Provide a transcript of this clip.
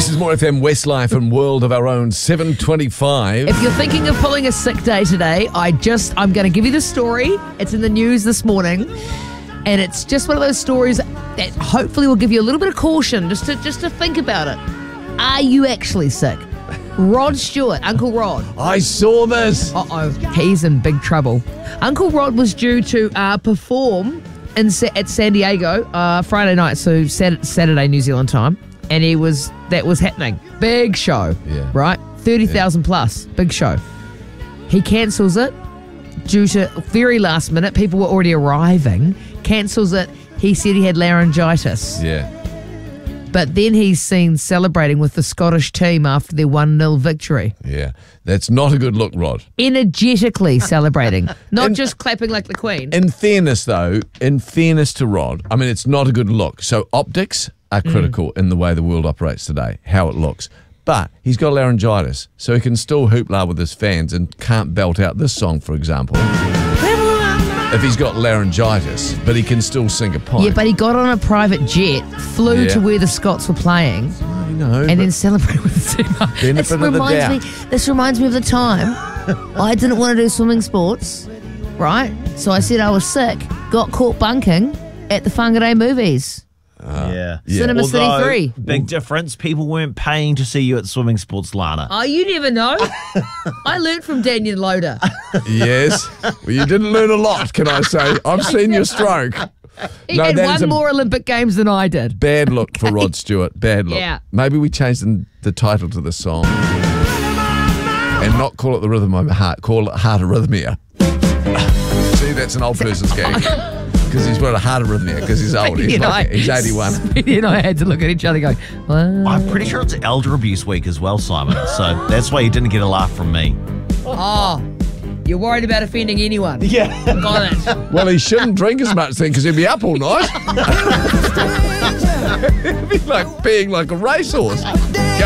This is More FM Westlife and World of Our Own, 7:25. If you're thinking of pulling a sick day today, I'm going to give you the story. It's in the news this morning. And it's just one of those stories that hopefully will give you a little bit of caution just to think about it. Are you actually sick? Rod Stewart, Uncle Rod. I saw this. Uh-oh, he's in big trouble. Uncle Rod was due to perform at San Diego Friday night, so Saturday New Zealand time, and that was happening. Big show, right? 30,000 plus, big show. He cancels it due to very last minute. People were already arriving. Cancels it. He said he had laryngitis. Yeah. But then he's seen celebrating with the Scottish team after their 1-0 victory. Yeah. That's not a good look, Rod. Energetically celebrating, not just clapping like the Queen. In fairness, though, to Rod, I mean, it's not a good look. So optics are critical in the way the world operates today, how it looks. But he's got laryngitis, so he can still hoopla with his fans and can't belt out this song, for example. If he's got laryngitis, but he can still sing a pipe. Yeah, but he got on a private jet, flew to where the Scots were playing, and then celebrated with the team. Benefit of the doubt. This reminds me of the time I didn't want to do swimming sports, right? So I said I was sick, got caught bunking at the Whangarei movies. Cinema City 3. Big difference. People weren't paying to see you at swimming sports, Lana. Oh, you never know. I learnt from Daniel Loader. Yes. Well, you didn't learn a lot, can I say. I've seen your stroke. He had won more Olympic Games than I did. Bad look for Rod Stewart. Bad look. Yeah. Maybe we change the title to the song and not call it The Rhythm of My Heart. Call it Heart Arrhythmia. See, that's an old person's gag. Because he's got a heart arrhythmia because he's old. He's 81. Speedy and I had to look at each other going, well. I'm pretty sure it's Elder Abuse Week as well, Simon. So that's why you didn't get a laugh from me. Oh, you're worried about offending anyone. Yeah. Got it. Well, he shouldn't drink as much then because he'd be up all night. He'd be like being like a racehorse.